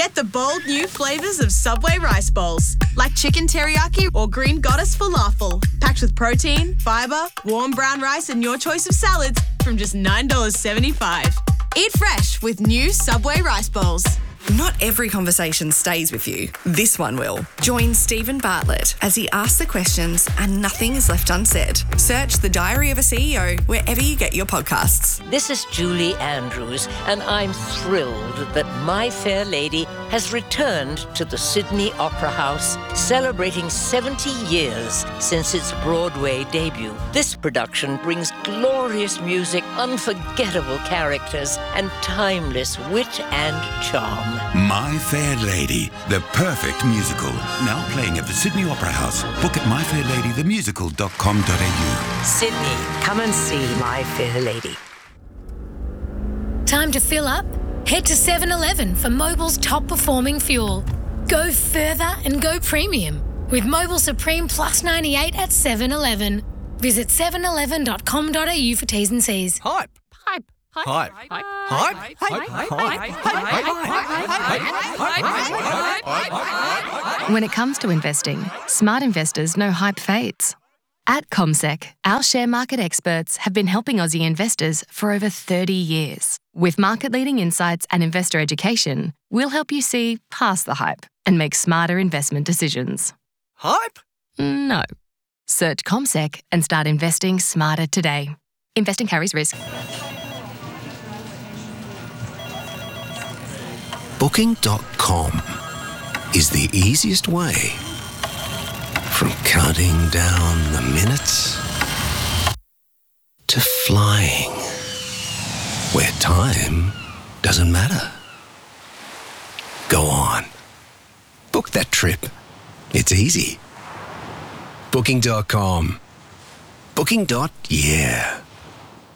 Get the bold new flavours of Subway rice bowls, like chicken teriyaki or green goddess falafel, packed with protein, fibre, warm brown rice and your choice of salads from just $9.75. Eat fresh with new Subway rice bowls. Not every conversation stays with you. This one will. Join Stephen Bartlett as he asks the questions and nothing is left unsaid. Search The Diary of a CEO wherever you get your podcasts. This is Julie Andrews, and I'm thrilled that My Fair Lady has returned to the Sydney Opera House, celebrating 70 years since its Broadway debut. This production brings glorious music, unforgettable characters, and timeless wit and charm. My Fair Lady, the perfect musical. Now playing at the Sydney Opera House. Book at myfairladythemusical.com.au. Sydney, come and see My Fair Lady. Time to fill up? Head to 7-Eleven for Mobil's top performing fuel. Go further and go premium with Mobil Supreme Plus 98 at 7-Eleven. Visit 711.com.au for T's and C's. Hype. Hype. Hype. Hype. Hype. When it comes to investing, smart investors know hype fades. At CommSec, our share market experts have been helping Aussie investors for over 30 years. With market-leading insights and investor education, we'll help you see past the hype and make smarter investment decisions. Hype? No. Search CommSec and start investing smarter today. Investing carries risk. Booking.com is the easiest way from counting down the minutes to flying where time doesn't matter. Go on. Book that trip. It's easy. Booking.com. Booking.yeah.